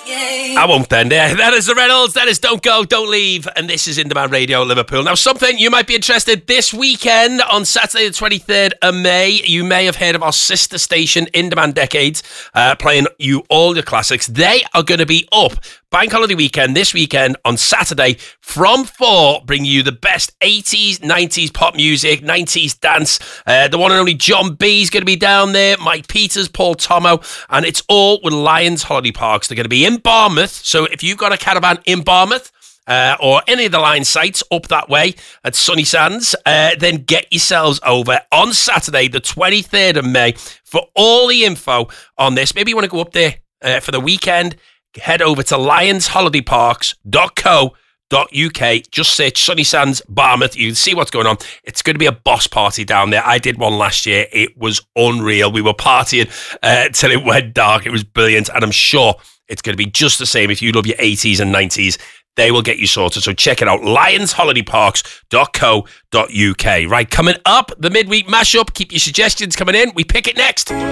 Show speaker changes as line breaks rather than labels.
I won't then. That is the Reynolds. That is Don't Go, Don't Leave. And this is In Demand Radio Liverpool. Now, something you might be interested this weekend on Saturday the 23rd of May. You may have heard of our sister station, In Demand Decades, playing you all your classics. They are going to be up Bank Holiday weekend this weekend on Saturday from 4, bringing you the best 80s, 90s pop music, 90s dance. The one and only John B is going to be down there, Mike Peters, Paul Tomo, and it's all with Lions Holiday Parks. They're going to be in Barmouth, so if you've got a caravan in Barmouth, or any of the Lions sites up that way at Sunny Sands, then get yourselves over on Saturday, the 23rd of May, for all the info on this. Maybe you want to go up there for the weekend. Head over to lionsholidayparks.co.uk. Just search Sunny Sands, Barmouth. You can see what's going on. It's going to be a boss party down there. I did one last year. It was unreal. We were partying till it went dark. It was brilliant. And I'm sure it's going to be just the same if you love your 80s and 90s. They will get you sorted. So check it out. lionsholidayparks.co.uk. Right, coming up, the midweek mashup. Keep your suggestions coming in. We pick it next.